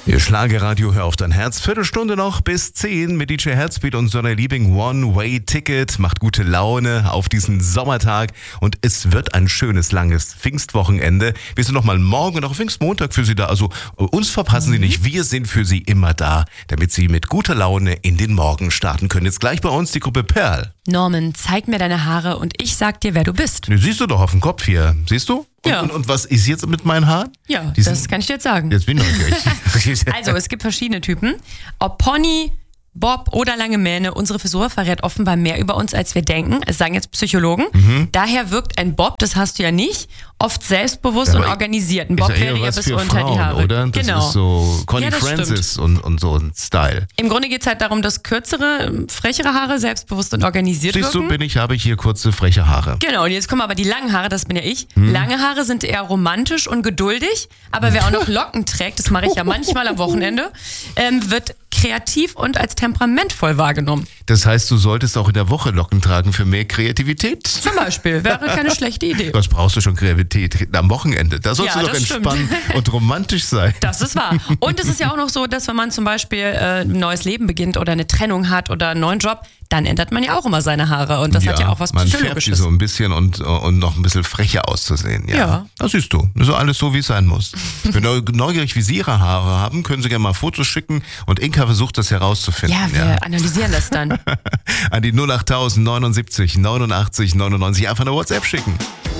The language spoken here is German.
Ihr Schlagerradio, hör auf dein Herz. Viertelstunde noch bis 10 mit DJ Herzbeat und Sonne Liebing One-Way-Ticket. Macht gute Laune auf diesen Sommertag und es wird ein schönes, langes Pfingstwochenende. Wir sind nochmal morgen und auch Pfingstmontag für Sie da. Also uns verpassen Sie nicht. Wir sind für Sie immer da, damit Sie mit guter Laune in den Morgen starten können. Jetzt gleich bei uns die Gruppe Perl. Norman, zeig mir deine Haare und ich sag dir, wer du bist. Siehst du doch auf dem Kopf hier. Siehst du? Ja. Und was ist jetzt mit meinen Haaren? Ja, das kann ich dir jetzt sagen. Jetzt bin ich neugierig. Also, es gibt verschiedene Typen. Ob Pony, Bob oder lange Mähne, unsere Frisur verrät offenbar mehr über uns, als wir denken. Es sagen jetzt Psychologen. Daher wirkt ein Bob, das hast du ja nicht, oft selbstbewusst und organisiert. Ein Bob wäre ja bis unter die Haare. Oder? Das ist so Connie Francis und so ein Style. Im Grunde geht es halt darum, dass kürzere, frechere Haare selbstbewusst und organisiert wirken. Siehst du, habe ich hier kurze, freche Haare. Genau, und jetzt kommen aber die langen Haare, das bin ja ich. Lange Haare sind eher romantisch und geduldig, aber wer auch noch Locken trägt, das mache ich ja manchmal am Wochenende, wird kreativ und als temperamentvoll wahrgenommen. Das heißt, du solltest auch in der Woche Locken tragen für mehr Kreativität? Zum Beispiel, wäre keine schlechte Idee. Was brauchst du schon Kreativität am Wochenende? Da sollst du doch entspannen und romantisch sein. Das ist wahr. Und es ist ja auch noch so, dass wenn man zum Beispiel ein neues Leben beginnt oder eine Trennung hat oder einen neuen Job, dann ändert man ja auch immer so hat ja auch was Psychologisches. Man färbt die so ein bisschen und noch ein bisschen frecher auszusehen. Ja. Das siehst du. Das ist alles so, wie es sein muss. Wenn du neugierig, wie Sie Ihre Haare haben, können Sie gerne mal Fotos schicken und Inka versucht, das herauszufinden. Ja, wir analysieren das dann. An die 08000 79 89 99 einfach eine WhatsApp schicken.